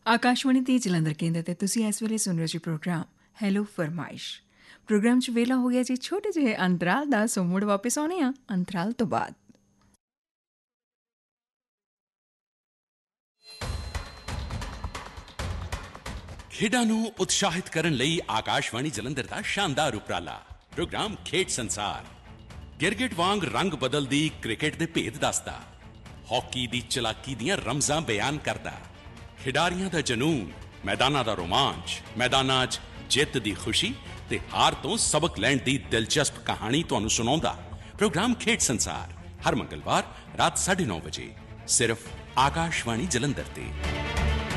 ਆਕਾਸ਼ਵਾਣੀ ਤੇ ਜਲੰਧਰ ਕੇਂਦਰ ਤੇ ਤੁਸੀਂ ਇਸ ਵੇਲੇ ਸੁਣ ਰਹੇ ਜੀ ਪ੍ਰੋਗਰਾਮ ਹੈਲੋ ਫਰਮਾਇਸ਼। ਪ੍ਰੋਗਰਾਮ 'ਚ ਵੇਲਾ ਹੋ ਗਿਆ ਜੀ ਛੋਟੇ ਜਿਹੇ ਅੰਤਰਾਲ ਦਾ, ਸੋ ਮੁੜ ਵਾਪਸ ਆਉਣੇ ਆ ਅੰਤਰਾਲ ਤੋਂ ਬਾਅਦ। ਖੇਡਾਂ ਨੂੰ ਉਤਸ਼ਾਹਿਤ ਕਰਨ ਲਈ ਆਕਾਸ਼ਵਾਣੀ ਜਲੰਧਰ ਦਾ ਸ਼ਾਨਦਾਰ ਉਪਰਾਲਾ ਪ੍ਰੋਗਰਾਮ ਖੇਡ ਸੰਸਾਰ। ਗਿਰਗਿਟ ਵਾਂਗ ਰੰਗ ਬਦਲਦੀ ਕ੍ਰਿਕਟ ਦੇ ਭੇਦ ਦੱਸਦਾ, ਹਾਕੀ ਦੀ ਚਲਾਕੀ ਦੀਆਂ ਰਮਜ਼ਾਂ ਬਿਆਨ ਕਰਦਾ, ਖਿਡਾਰੀਆਂ ਦਾ ਜਨੂੰਨ, ਮੈਦਾਨਾਂ ਦਾ ਰੋਮਾਂਚ, ਮੈਦਾਨਾਂ 'ਚ ਜਿੱਤ ਦੀ ਖੁਸ਼ੀ ਤੇ ਹਾਰ ਤੋਂ ਸਬਕ ਲੈਣ ਦੀ ਦਿਲਚਸਪ ਕਹਾਣੀ ਤੁਹਾਨੂੰ ਸੁਣਾਉਂਦਾ ਪ੍ਰੋਗਰਾਮ ਖੇਡ ਸੰਸਾਰ ਹਰ ਮੰਗਲਵਾਰ ਰਾਤ 9:30 ਵਜੇ ਸਿਰਫ ਆਕਾਸ਼ਵਾਣੀ ਜਲੰਧਰ ਤੇ।